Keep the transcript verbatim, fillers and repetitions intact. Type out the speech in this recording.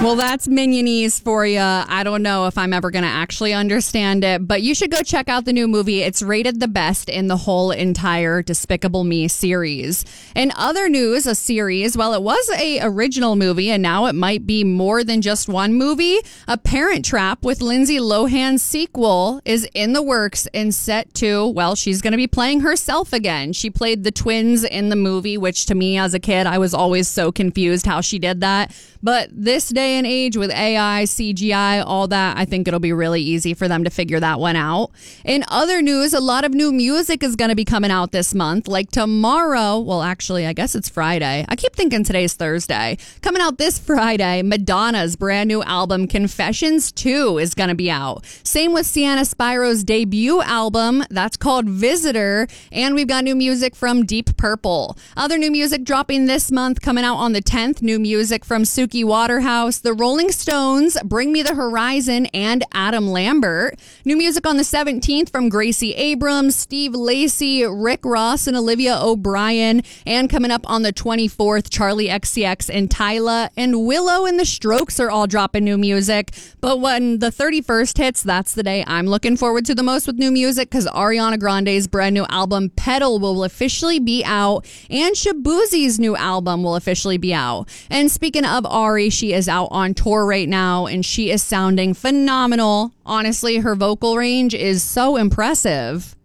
Well, that's Minionese for you. I don't know if I'm ever going to actually understand it, but you should go check out the new movie. It's rated the best in the whole entire Despicable Me series. In other news, a series, well, it was a original movie, and now it might be more than just one movie. A Parent Trap with Lindsay Lohan's sequel is in the works and set to, well, she's going to be playing herself again. She played the twins in the movie, which to me as a kid, I was always so confused how she did that. But this day and age with A I, C G I, all that, I think it'll be really easy for them to figure that one out. In other news, a lot of new music is going to be coming out this month. Like tomorrow, well, actually, I guess it's Friday. I keep thinking today's Thursday. Coming out this Friday, Madonna's brand new album, Confessions two, is going to be out. Same with Sienna Spiro's debut album. That's called Visitor. And we've got new music from Deep Purple. Other new music dropping this month, coming out on the tenth. New music from Suki Waterhouse, The Rolling Stones, Bring Me the Horizon, and Adam Lambert. New music on the seventeenth from Gracie Abrams, Steve Lacy, Rick Ross, and Olivia O'Brien. And coming up on the twenty-fourth, Charlie X C X and Tyla and Willow and the Strokes are all dropping new music. But when the thirty-first hits, that's the day I'm looking forward to the most with new music, because Ariana Grande's brand new album, Pedal, will officially be out, and Shaboozey's new album will officially be out. And speaking of Ari, she is out on tour right now, and she is sounding phenomenal. Honestly, her vocal range is so impressive.